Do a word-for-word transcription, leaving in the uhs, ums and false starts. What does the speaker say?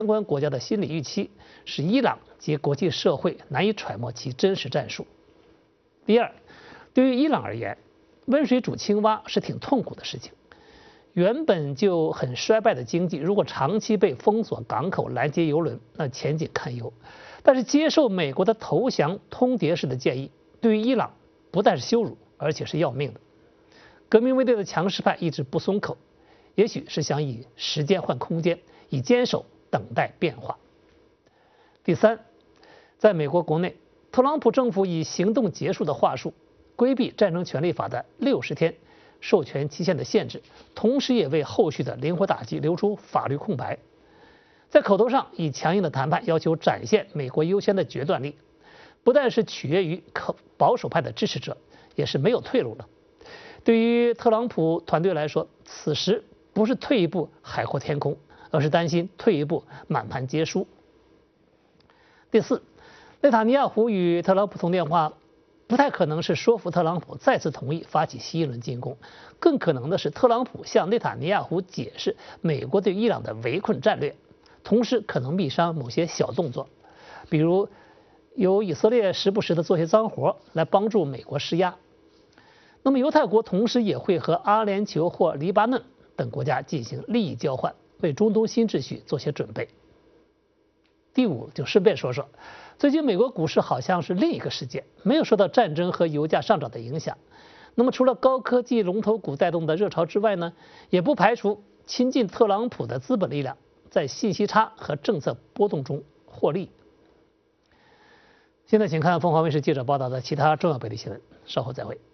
相关国家的心理预期，使伊朗及国际社会难以揣摩其真实战术。第二，对于伊朗而言，温水煮青蛙是挺痛苦的事情。原本就很衰败的经济，如果长期被封锁港口、拦截油轮，那前景堪忧。但是接受美国的投降通牒式的建议，对于伊朗不但是羞辱，而且是要命的。革命卫队的强势派一直不松口，也许是想以时间换空间，以坚守等待变化。第三，在美国国内，特朗普政府以行动结束的话术，规避战争权利法的六十天授权期限的限制，同时也为后续的灵活打击留出法律空白。在口头上以强硬的谈判要求展现美国优先的决断力，不但是取悦于保守派的支持者，也是没有退路了。对于特朗普团队来说，此时不是退一步海阔天空，而是担心退一步满盘皆输。第四，内塔尼亚胡与特朗普通电话，不太可能是说服特朗普再次同意发起新一轮进攻，更可能的是特朗普向内塔尼亚胡解释美国对伊朗的围困战略，同时可能密商某些小动作，比如由以色列时不时的做些脏活来帮助美国施压。那么犹太国同时也会和阿联酋或黎巴嫩等国家进行利益交换，为中东新秩序做些准备。第五，就顺便说说，最近美国股市好像是另一个世界，没有受到战争和油价上涨的影响。那么除了高科技龙头股带动的热潮之外呢，也不排除亲近特朗普的资本力量在信息差和政策波动中获利。现在请看凤凰卫视记者报道的其他重要本地新闻，稍后再会。